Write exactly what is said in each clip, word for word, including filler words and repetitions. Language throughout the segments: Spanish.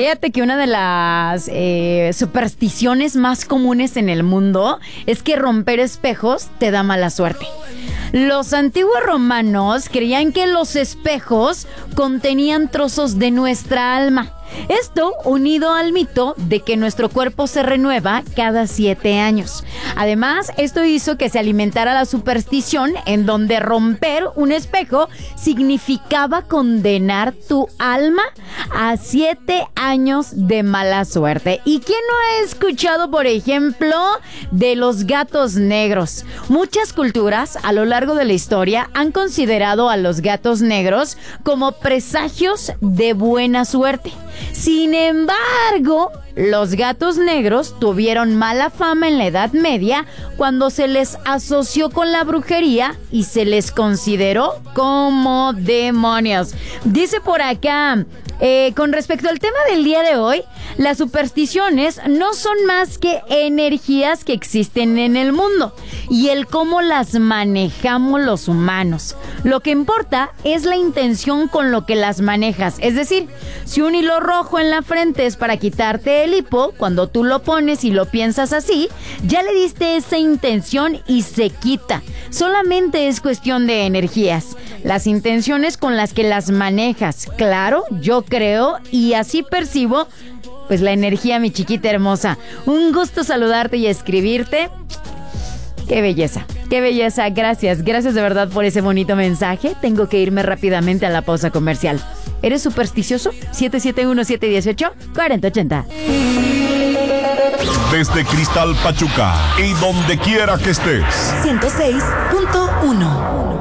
Fíjate que una de las eh, supersticiones más comunes en el mundo es que romper espejos te da mala suerte. Los antiguos romanos creían que los espejos contenían trozos de nuestra alma. Esto unido al mito de que nuestro cuerpo se renueva cada siete años. Además, esto hizo que se alimentara la superstición en donde romper un espejo significaba condenar tu alma a siete años de mala suerte. ¿Y quién no ha escuchado, por ejemplo, de los gatos negros? Muchas culturas a lo largo de la historia han considerado a los gatos negros como presagios de buena suerte. Sin embargo, los gatos negros tuvieron mala fama en la Edad Media cuando se les asoció con la brujería y se les consideró como demonios. Dice por acá, eh, con respecto al tema del día de hoy, las supersticiones no son más que energías que existen en el mundo y el cómo las manejamos los humanos. Lo que importa es la intención con lo que las manejas. Es decir, si un hilo rojo en la frente es para quitarte el hipo, cuando tú lo pones y lo piensas así, ya le diste esa intención y se quita. Solamente es cuestión de energías. Las intenciones con las que las manejas. Claro, yo creo y así percibo pues la energía, mi chiquita hermosa. Un gusto saludarte y escribirte. Qué belleza, qué belleza. Gracias, gracias de verdad por ese bonito mensaje. Tengo que irme rápidamente a la pausa comercial. ¿Eres supersticioso? siete siete uno, siete uno ocho, cuatro cero ocho cero. Desde Cristal Pachuca y donde quiera que estés. ciento seis punto uno.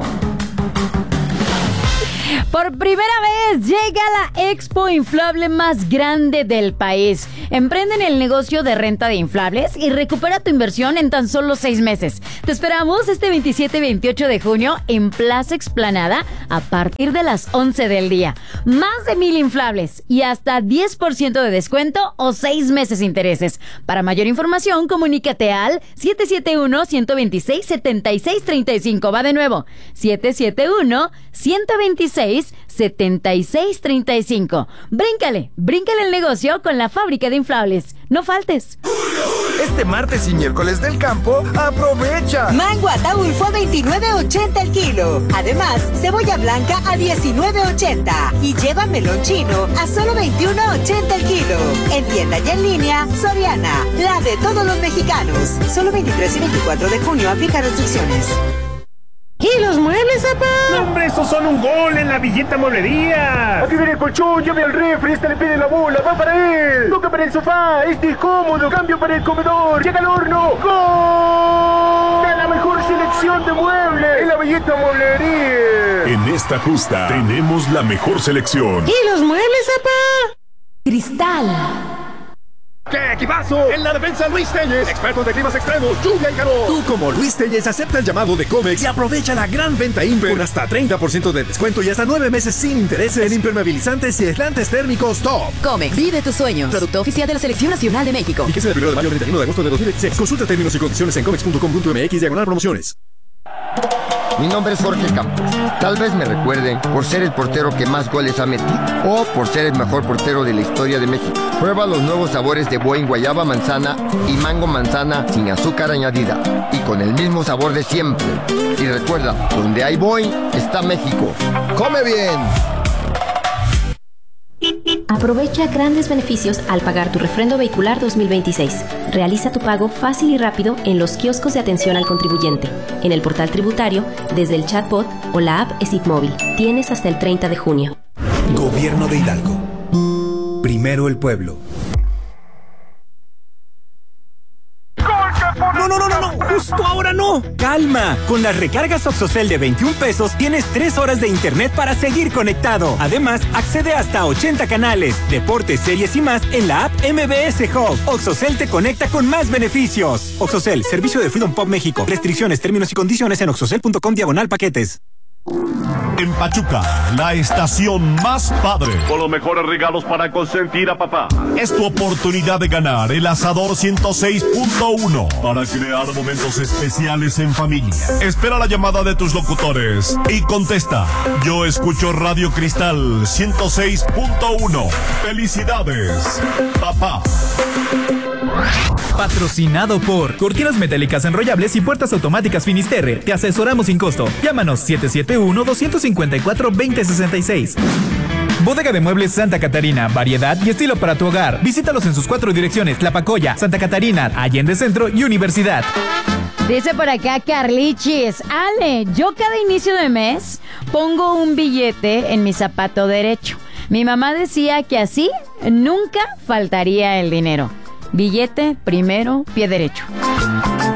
Por primera vez llega la expo inflable más grande del país. Emprende en el negocio de renta de inflables y recupera tu inversión en tan solo seis meses. Te esperamos este veintisiete y veintiocho de junio en Plaza Explanada a partir de las once del día. Más de mil inflables y hasta diez por ciento de descuento o seis meses intereses. Para mayor información, comunícate al siete siete uno, uno dos seis, siete seis tres cinco. Va de nuevo, siete siete uno, uno dos seis, siete seis tres cinco. Bríncale, bríncale el negocio con la fábrica de inflables. No faltes. Este martes y miércoles del campo, aprovecha. Mango Ataulfo a veintinueve ochenta el kilo. Además, cebolla blanca a diecinueve ochenta. Y lleva melón chino a solo veintiuno ochenta el kilo. En tienda y en línea, Soriana, la de todos los mexicanos. Solo veintitrés y veinticuatro de junio aplica restricciones. ¿Y los muebles, papá? No, hombre, esos son un gol en la Villeta Mueblería. Aquí viene el colchón, llame al refri, este le pide la bola, va para él. Toca para el sofá, este es cómodo, cambio para el comedor, llega al horno. ¡Gol! De la mejor selección de muebles en la Villeta Mueblería. En esta justa tenemos la mejor selección. ¿Y los muebles, papá? Cristal. ¡Qué equipazo! En la defensa, Luis Telles, expertos de climas extremos, lluvia y calor. Tú, como Luis Telles, acepta el llamado de Comex y aprovecha la gran venta Imper con hasta treinta por ciento de descuento y hasta nueve meses sin intereses en impermeabilizantes y aislantes térmicos top. Comex, vive tus sueños. Producto oficial de la Selección Nacional de México. Y que sea del primero de mayo al treinta y uno de agosto de dos mil dieciséis. Consulta términos y condiciones en comex punto com punto mx diagonal promociones. Mi nombre es Jorge Campos. Tal vez me recuerden por ser el portero que más goles ha metido o por ser el mejor portero de la historia de México. Prueba los nuevos sabores de Boing guayaba manzana y mango manzana sin azúcar añadida y con el mismo sabor de siempre. Y recuerda, donde hay Boing está México. ¡Come bien! Aprovecha grandes beneficios al pagar tu refrendo vehicular dos mil veintiséis. Realiza tu pago fácil y rápido en los kioscos de atención al contribuyente, en el portal tributario, desde el chatbot o la app ESIP Móvil. Tienes hasta el treinta de junio. Gobierno de Hidalgo. Primero el pueblo. No, no, no, no, no, justo ahora no. Calma, con las recargas Oxocel de veintiún pesos tienes tres horas de internet para seguir conectado. Además, accede hasta ochenta canales, deportes, series y más en la app M B S Hub. Oxocel te conecta con más beneficios. Oxocel, servicio de Freedom Pop México. Restricciones, términos y condiciones en oxocel punto com diagonal paquetes. En Pachuca, la estación más padre. Con los mejores regalos para consentir a papá. Es tu oportunidad de ganar el Asador ciento seis punto uno para crear momentos especiales en familia. Espera la llamada de tus locutores y contesta. Yo escucho Radio Cristal ciento seis punto uno. ¡Felicidades, papá! Patrocinado por Cortinas Metálicas Enrollables y Puertas Automáticas Finisterre. Te asesoramos sin costo. Llámanos siete siete uno, dos cinco cuatro, dos cero seis seis. Bodega de Muebles Santa Catarina. Variedad y estilo para tu hogar. Visítalos en sus cuatro direcciones: Tlapacoya, Santa Catarina, Allende Centro y Universidad. Dice por acá Carlichis: Ale, yo cada inicio de mes pongo un billete en mi zapato derecho. Mi mamá decía que así nunca faltaría el dinero. Billete primero, pie derecho.